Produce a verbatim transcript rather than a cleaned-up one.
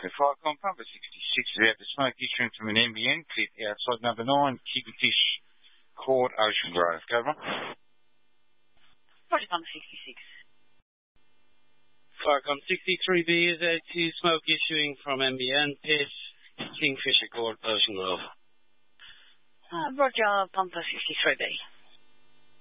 Okay, Falcon Pumper sixty-six is out the smoke issuing from an M B N clip outside number nine, Keeping Fish Court, Ocean Grove. Go on. Roger, Pumper sixty-six. Falcon sixty-three B is out to smoke issuing from M B N Pit, Kingfisher Court, Ocean Grove. Uh, Roger, Pumper sixty-three B.